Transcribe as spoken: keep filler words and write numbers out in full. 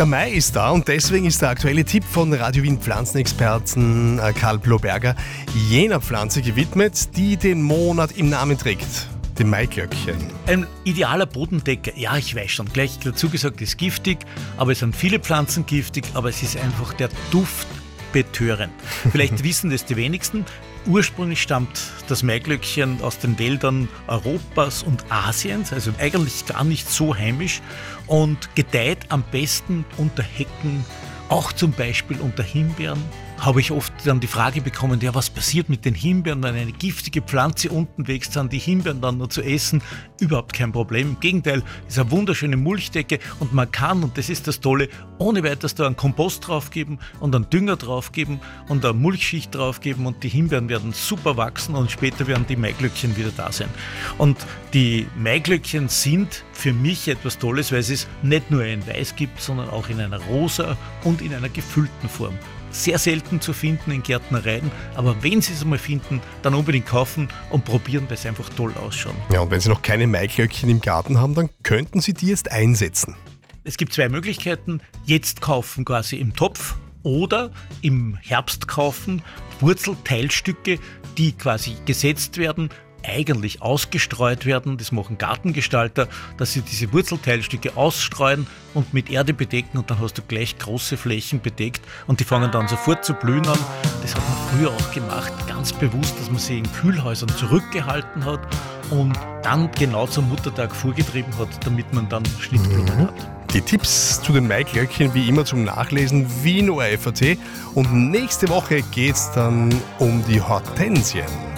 Der Mai ist da und deswegen ist der aktuelle Tipp von Radio Wien Pflanzenexperten äh, Karl Bloberger jener Pflanze gewidmet, die den Monat im Namen trägt. Dem Maiglöckchen. Ein idealer Bodendecker, ja, ich weiß schon, gleich dazu gesagt, ist giftig, aber es sind viele Pflanzen giftig, aber es ist einfach der Duft betörend. Vielleicht wissen das die wenigsten. Ursprünglich stammt das Maiglöckchen aus den Wäldern Europas und Asiens, also eigentlich gar nicht so heimisch und gedeiht am besten unter Hecken, auch zum Beispiel unter Himbeeren. Habe ich oft dann die Frage bekommen, ja, was passiert mit den Himbeeren, wenn eine giftige Pflanze unten wächst, sind die Himbeeren dann nur zu essen? Überhaupt kein Problem. Im Gegenteil, es ist eine wunderschöne Mulchdecke und man kann, und das ist das Tolle, ohne weiteres da einen Kompost draufgeben und einen Dünger draufgeben und eine Mulchschicht draufgeben und die Himbeeren werden super wachsen und später werden die Maiglöckchen wieder da sein. Und die Maiglöckchen sind für mich etwas Tolles, weil es es nicht nur in Weiß gibt, sondern auch in einer rosa und in einer gefüllten Form. Sehr selten zu finden in Gärtnereien, aber wenn Sie es einmal finden, dann unbedingt kaufen und probieren, weil es einfach toll ausschaut. Ja, und wenn Sie noch keine Maiglöckchen im Garten haben, dann könnten Sie die jetzt einsetzen. Es gibt zwei Möglichkeiten, jetzt kaufen quasi im Topf oder im Herbst kaufen, Wurzelteilstücke, die quasi gesetzt werden, eigentlich ausgestreut werden, das machen Gartengestalter, dass sie diese Wurzelteilstücke ausstreuen und mit Erde bedecken und dann hast du gleich große Flächen bedeckt und die fangen dann sofort zu blühen an. Das hat man früher auch gemacht, ganz bewusst, dass man sie in Kühlhäusern zurückgehalten hat und dann genau zum Muttertag vorgetrieben hat, damit man dann Schnittblumen mhm. hat. Die Tipps zu den Maiglöckchen wie immer zum Nachlesen Wien O R F A T und nächste Woche geht's dann um die Hortensien.